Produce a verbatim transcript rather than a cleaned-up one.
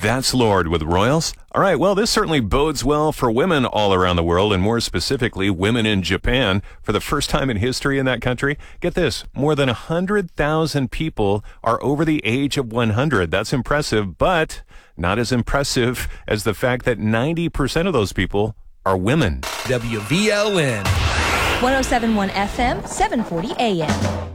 That's Lorde with Royals. All right, well, this certainly bodes well for women all around the world, and more specifically, women in Japan. For the first time in history in that country, get this, more than one hundred thousand people are over the age of one hundred. That's impressive, but not as impressive as the fact that ninety percent of those people are women. W V L N. one oh seven point one F M, seven forty A M.